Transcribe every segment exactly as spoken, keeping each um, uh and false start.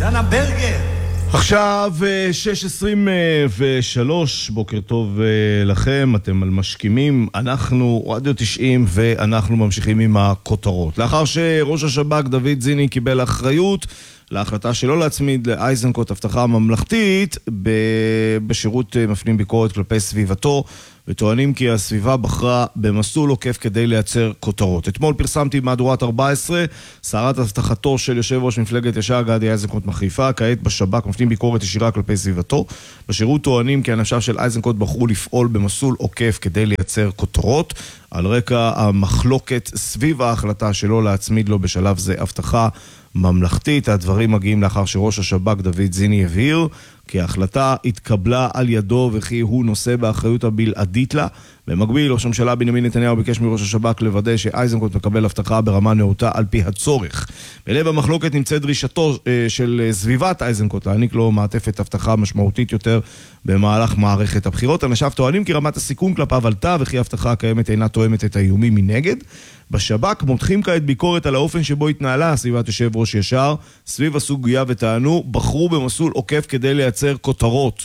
דנה ברגר. עכשיו שש עשרים ושלוש, בוקר טוב לכם, אתם על משכימים, אנחנו רדיו תשעים ואנחנו ממשיכים עם הכותרות. לאחר שראש השב"כ דוד זיני קיבל אחריות להחלטה שלא להצמיד לאייזנקוט הבטחה ממלכתית בשירות מפנים ביקורת כלפי סביבתו, וטוענים כי הסביבה בחרה במסלול עוקף כדי לייצר כותרות. אתמול פרסמתי במהדורת ארבע עשרה, סערת הבטחתו של יושב ראש מפלגת ישר גדי איזנקוט מחריפה, כעת בשב"כ מפנים ביקורת ישירה כלפי סביבתו. בשירות טוענים כי אנשיו של איזנקוט בחרו לפעול במסלול עוקף כדי לייצר כותרות, על רקע המחלוקת סביב ההחלטה שלא להצמיד לו בשלב זה הבטחה ממלכתית. הדברים מגיעים לאחר שראש השב"כ דוד זיני הבהיר כי ההחלטה התקבלה על ידו וכי הוא נושא באחריות הבלעדית לה. במקביל, ראש הממשלה בנימין נתניהו ביקש מראש השב"כ לוודא שאייזנקוט מקבל הבטחה ברמה נאותה על פי הצורך. בלב המחלוקת נמצאת דרישתו של סביבת אייזנקוט להעניק לו מעטפת הבטחה משמעותית יותר במהלך מערכת הבחירות. אנשיו טוענים כי רמת הסיכון כלפיו עלתה וכי ההבטחה הקיימת אינה תואמת את האיומים מנגד. בשב"כ מותחים כעת ביקורת על האופן שבו התנהלה סביבת יושב ראש ישר סביב הסוגיה וטענו בחרו במסלול עוקף כדי לייצר כותרות.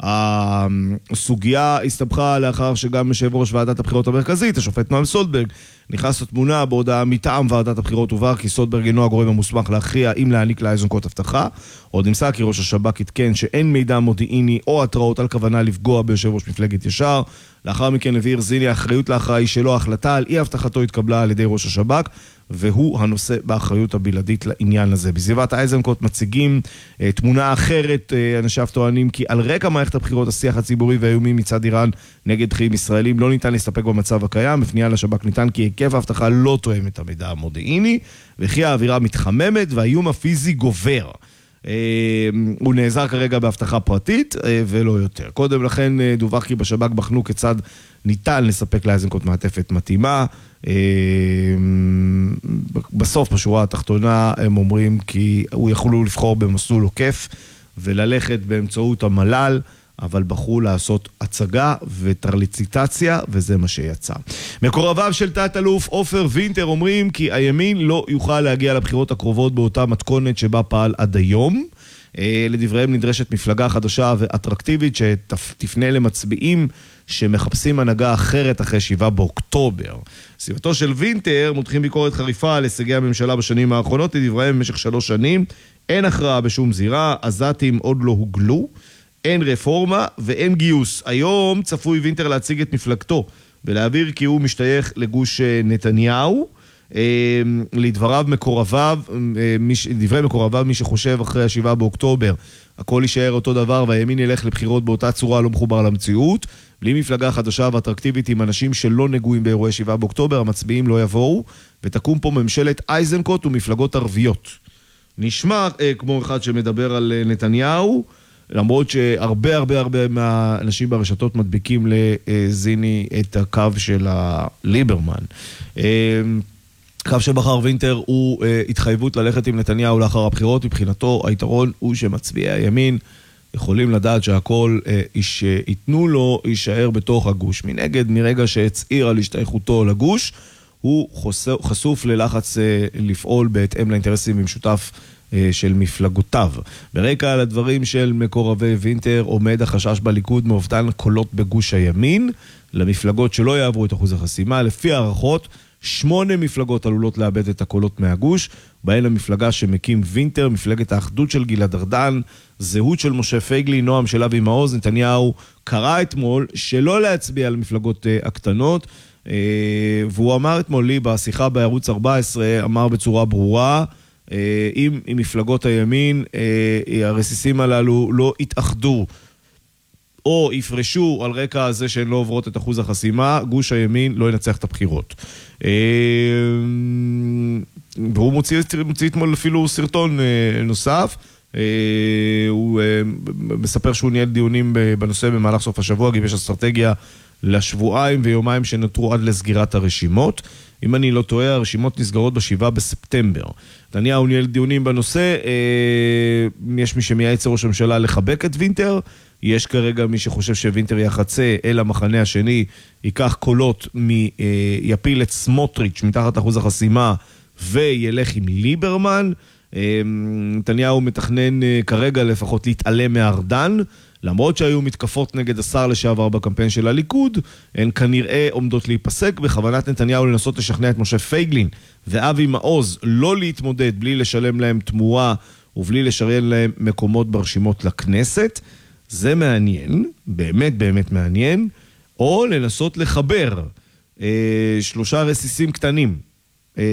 הסוגיה הסתבכה לאחר שגם יושב ראש ועדת הבחירות המרכזית, השופט נועם סולברג, נכנס לתמונה בהודעה מטעם ועדת הבחירות הובהר כי סולברג אינו הגורם המוסמך להכריע אם להעניק לאייזנקוט הבטחה. עוד נמסר כי ראש השב"כ עדכן שאין מידע מודיעיני או התראות על כוונה לפגוע ביושב ראש מפלגת ישר. לאחר מכן הבהיר זיני האחריות לאחראי שלו, ההחלטה על אי הבטחתו התקבלה על ידי ראש השב"כ והוא הנושא באחריות הבלעדית לעניין הזה. בסביבת איזנקוט מציגים uh, תמונה אחרת. uh, אנשיו טוענים כי על רקע מערכת הבחירות השיח הציבורי והאיומים מצד איראן נגד דחיים ישראלים לא ניתן להסתפק במצב הקיים. בפנייה לשב"כ ניתן כי היקף ההבטחה לא תואם את המידע המודיעיני וכי האווירה מתחממת והאיום הפיזי גובר. Uh, הוא נעזר כרגע בהבטחה פרטית uh, ולא יותר. קודם לכן uh, דווח כי בשב"כ בחנו כיצד ניתן לספק לאיזנקוט מעטפת מתאימה. Uh, בסוף בשורה התחתונה הם אומרים כי הוא יכולו לבחור במסלול עוקף וללכת באמצעות המל"ל, אבל בחרו לעשות הצגה וטרליציטציה, וזה מה שיצא. מקורביו של תת-אלוף עופר וינטר אומרים כי הימין לא יוכל להגיע לבחירות הקרובות באותה מתכונת שבה פעל עד היום. לדבריהם נדרשת מפלגה חדשה ואטרקטיבית שתפנה למצביעים שמחפשים הנהגה אחרת אחרי שבעה באוקטובר. סביבתו של וינטר מותחים ביקורת חריפה על הישגי הממשלה בשנים האחרונות. לדבריהם במשך שלוש שנים אין הכרעה בשום זירה, עזתים עוד לא הוגלו, אין רפורמה ואין גיוס. היום צפוי וינטר להציג את מפלגתו ולהעביר כי הוא משתייך לגוש נתניהו. לדבריו מקורביו, דברי מקורביו, מי שחושב אחרי השבעה באוקטובר הכל יישאר אותו דבר והימין ילך לבחירות באותה צורה לא מחובר למציאות. בלי מפלגה חדשה ואטרקטיבית עם אנשים שלא נגועים באירועי שבעה באוקטובר המצביעים לא יבואו ותקום פה ממשלת איזנקוט ומפלגות ערביות. נשמע אה, כמו אחד שמדבר על אה, נתניהו, למרות שהרבה הרבה הרבה מהאנשים ברשתות מדביקים לזיני את הקו של הליברמן. הקו שבחר וינטר הוא התחייבות ללכת עם נתניהו לאחר הבחירות. מבחינתו היתרון הוא שמצביעי הימין יכולים לדעת שהכל ייתנו לו יישאר בתוך הגוש. מנגד, מרגע שהצעיר על השתייכותו לגוש, הוא חשוף ללחץ לפעול בהתאם לאינטרסים במשותף של מפלגותיו. ברקע על הדברים של מקורבי וינטר עומד החשש בליכוד מאובדן קולות בגוש הימין למפלגות שלא יעברו את אחוז החסימה. לפי הערכות, שמונה מפלגות עלולות לאבד את הקולות מהגוש, בהן המפלגה שמקים וינטר, מפלגת האחדות של גלעד ארדן, זהות של משה פייגלי, נועם של אבי מעוז. נתניהו קרא אתמול שלא להצביע על המפלגות הקטנות, והוא אמר אתמול לי בשיחה בערוץ ארבע עשרה, אמר בצורה ברורה, אם עם מפלגות הימין הרסיסים הללו לא יתאחדו או יפרשו על רקע הזה שהן לא עוברות את אחוז החסימה, גוש הימין לא ינצח את הבחירות. והוא מוציא, מוציא אתמול אפילו סרטון נוסף. הוא מספר שהוא ניהל דיונים בנושא במהלך סוף השבוע, גיבש אסטרטגיה לשבועיים ויומיים שנותרו עד לסגירת הרשימות. אם אני לא טועה, הרשימות נסגרות בשבעה בספטמבר. נתניהו ניהל דיונים בנושא, יש מי שמייעץ לראש הממשלה לחבק את וינטר, יש כרגע מי שחושב שווינטר יחצה אל המחנה השני, ייקח קולות, מ, יפיל את סמוטריץ' מתחת אחוז החסימה, וילך עם ליברמן. נתניהו מתכנן כרגע לפחות להתעלם מארדן, למרות שהיו מתקפות נגד השר לשעבר בקמפיין של הליכוד, הן כנראה עומדות להיפסק. בכוונת נתניהו לנסות לשכנע את משה פייגלין ואבי מעוז לא להתמודד בלי לשלם להם תמורה ובלי לשריין להם מקומות ברשימות לכנסת. זה מעניין, באמת באמת מעניין. או לנסות לחבר אה, שלושה רסיסים קטנים. אה,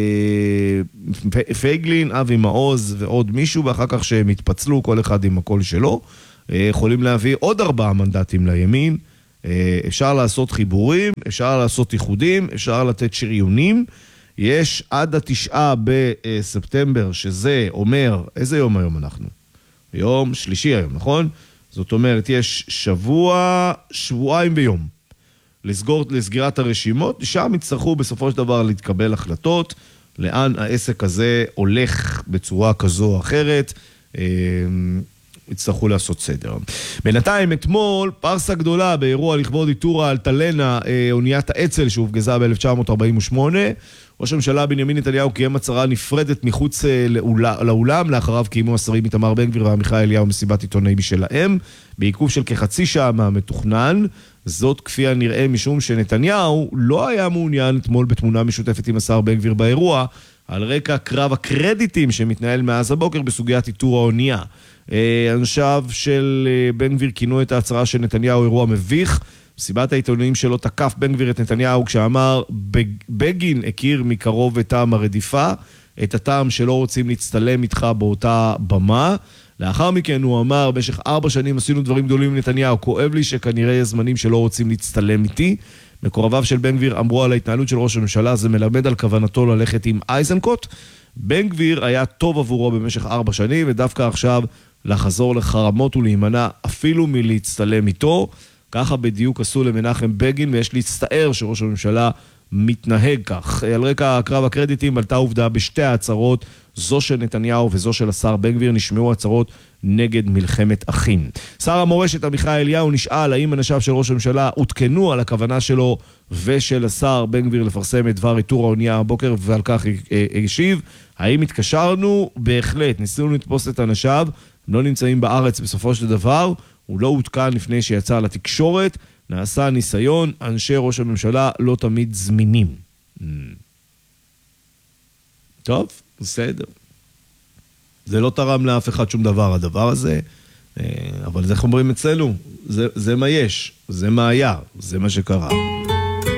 פייגלין, אבי מעוז ועוד מישהו, ואחר כך שהם התפצלו כל אחד עם הקול שלו. יכולים להביא עוד ארבעה מנדטים לימין, אפשר לעשות חיבורים, אפשר לעשות איחודים, אפשר לתת שריונים. יש עד התשעה בספטמבר, שזה אומר, איזה יום היום אנחנו? יום שלישי היום, נכון? זאת אומרת, יש שבוע, שבועיים ביום לסגור, לסגירת הרשימות, שם יצטרכו בסופו של דבר להתקבל החלטות, לאן העסק הזה הולך בצורה כזו או אחרת, יצטרכו לעשות סדר. בינתיים, אתמול, פרסה גדולה באירוע לכבוד איתורה אלטלנה, אוניית האצ"ל שהופגזה ב-אלף תשע מאות ארבעים ושמונה. ראש הממשלה בנימין נתניהו קיים הצהרה נפרדת מחוץ לאולם, לאחריו קיימו השרים איתמר בן גביר ועמיחי אליהו מסיבת עיתונאים משלהם, בעיכוב של כחצי שעה מהמתוכנן. זאת כפי הנראה משום שנתניהו לא היה מעוניין אתמול בתמונה משותפת עם השר בן גביר באירוע, על רקע קרב הקרדיטים שמתנהל מאז הבוקר בסוגיית איתור האונייה. אנשיו של בן גביר כינו את ההצהרה של נתניהו אירוע מביך. מסיבת העיתונאים שלו תקף בן גביר את נתניהו כשאמר בגין הכיר מקרוב את טעם הרדיפה, את הטעם שלא רוצים להצטלם איתך באותה במה. לאחר מכן הוא אמר, במשך ארבע שנים עשינו דברים גדולים לנתניהו, כואב לי שכנראה יש זמנים שלא רוצים להצטלם איתי. מקורביו של בן גביר אמרו על ההתנהלות של ראש הממשלה, זה מלמד על כוונתו ללכת עם אייזנקוט. בן גביר היה טוב עבורו במשך ארבע שנים, ודווקא עכשיו לחזור לחרמות ולהימנע אפילו מלהצטלם איתו. ככה בדיוק עשו למנחם בגין, ויש להצטער שראש הממשלה מתנהג כך. על רקע הקרב הקרדיטים עלתה עובדה בשתי ההצהרות, זו של נתניהו וזו של השר בן גביר, נשמעו הצהרות נגד מלחמת אחים. שר המורשת עמיחי אליהו נשאל האם אנשיו של ראש הממשלה עודכנו על הכוונה שלו ושל השר בן גביר לפרסם את דבר איתור האונייה הבוקר, ועל כך השיב, האם התקשרנו? בהחלט, ניסינו לתפוס את אנשיו, הם לא נמצאים בארץ בסופו של דבר, הוא לא עודכן לפני שיצא לתקשורת, נעשה ניסיון, אנשי ראש הממשלה לא תמיד זמינים. טוב, בסדר. זה לא תרם לאף אחד שום דבר, הדבר הזה, אבל זה איך אומרים אצלנו, זה, זה מה יש, זה מה היה, זה מה שקרה.